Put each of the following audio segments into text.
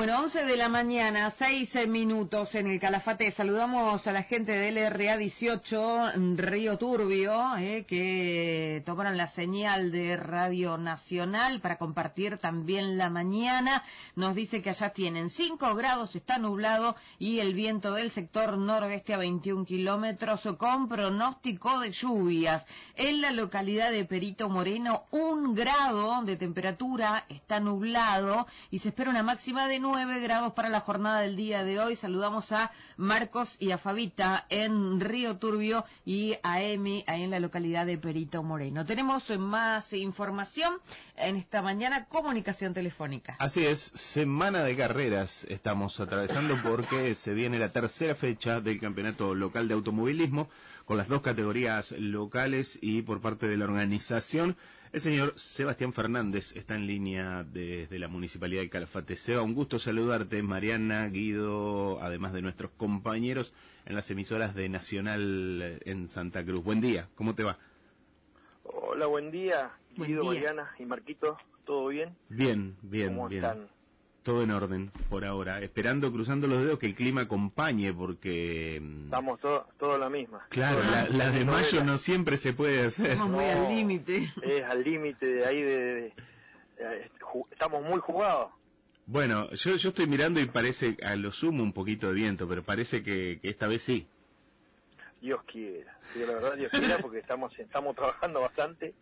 Bueno, 11 de la mañana, 6 minutos en el Calafate. Saludamos a la gente del LRA 18, Río Turbio, que tomaron la señal de Radio Nacional para compartir también la mañana. Nos dice que allá tienen 5 grados, está nublado y el viento del sector noroeste a 21 kilómetros con pronóstico de lluvias. En la localidad de Perito Moreno, 1 grado de temperatura, está nublado y se espera una máxima de 9 grados para la jornada del día de hoy. Saludamos a Marcos y a Fabita en Río Turbio y a Emi ahí en la localidad de Perito Moreno. Tenemos más información en esta mañana, comunicación telefónica. Así es, semana de carreras estamos atravesando porque se viene la tercera fecha del campeonato local de automovilismo con las 2 categorías locales y por parte de la organización. El señor Sebastián Fernández está en línea desde la Municipalidad de Calafate. Seba, un gusto saludarte. Mariana, Guido, además de nuestros compañeros en las emisoras de Nacional en Santa Cruz. Buen día, ¿cómo te va? Hola, buen día, Guido, Mariana y Marquito, ¿todo bien? Bien. ¿Cómo están? Todo en orden por ahora, esperando, cruzando los dedos que el clima acompañe porque... Estamos todos la misma. Claro, la de mayo no siempre se puede hacer. Estamos muy al límite. Es al límite de ahí estamos muy jugados. Bueno, yo estoy mirando y parece a lo sumo un poquito de viento, pero parece que esta vez sí. Dios quiera, sí, la verdad Dios quiera porque estamos trabajando bastante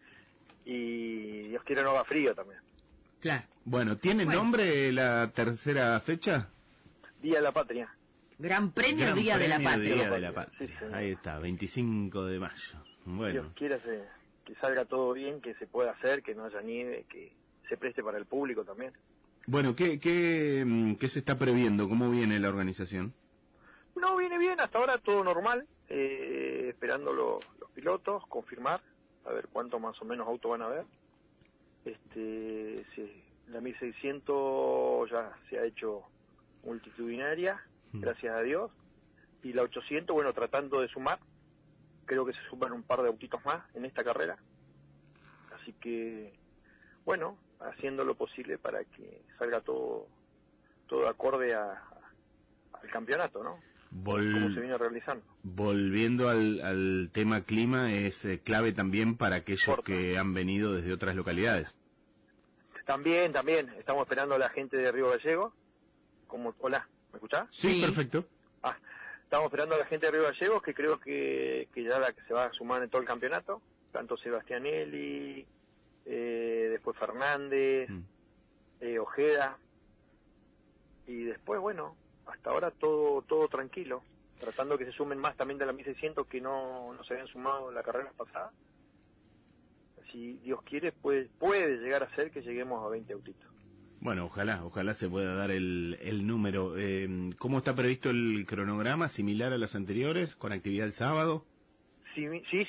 y Dios quiera no haga frío también. Claro. Bueno, ¿tiene nombre la tercera fecha? Día de la Patria. Gran Premio Día de la Patria. Día de la Patria. Sí, ahí está, 25 de mayo. Bueno. Dios quiera que salga todo bien, que se pueda hacer, que no haya nieve, que se preste para el público también. Bueno, ¿qué se está previendo? ¿Cómo viene la organización? No, viene bien, hasta ahora todo normal, esperando los pilotos, confirmar, a ver cuánto más o menos autos van a haber. Sí, la 1600 ya se ha hecho multitudinaria, gracias a Dios, y la 800, bueno, tratando de sumar, creo que se suman un par de autitos más en esta carrera, así que, bueno, haciendo lo posible para que salga todo acorde al campeonato, ¿no? Como se viene realizando. Volviendo al tema clima, es clave también para aquellos que han venido desde otras localidades. También, estamos esperando a la gente de Río Gallegos. Hola, ¿me escuchás? Sí, perfecto. Estamos esperando a la gente de Río Gallegos, que creo que ya la que se va a sumar en todo el campeonato, tanto Sebastianelli, después Fernández, Ojeda, y después, bueno, hasta ahora todo tranquilo, tratando que se sumen más también de la 1600 que no se habían sumado en la carrera pasada. Si Dios quiere, puede llegar a ser que lleguemos a 20 autitos. Bueno, ojalá se pueda dar el número. ¿Cómo está previsto el cronograma? ¿Similar a los anteriores, con actividad el sábado? Sí,